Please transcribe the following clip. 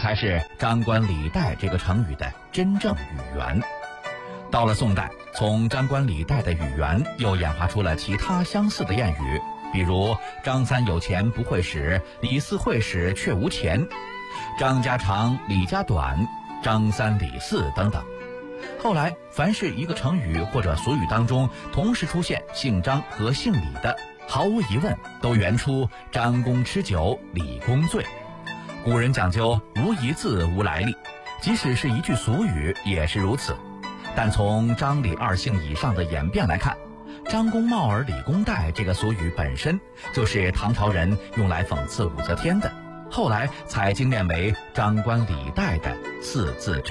才是张冠李戴这个成语的真正语源。到了宋代，从张冠李戴的语源又演化出了其他相似的谚语，比如张三有钱不会使，李四会使却无钱，张家长李家短，张三李四等等。后来凡是一个成语或者俗语当中同时出现姓张和姓李的，毫无疑问都源出张公吃酒，李公醉。古人讲究无一字无来历，即使是一句俗语也是如此。但从张李二姓以上的演变来看，张公冒儿李公戴这个俗语本身就是唐朝人用来讽刺武则天的，后来才精炼为张冠李戴的四字成语。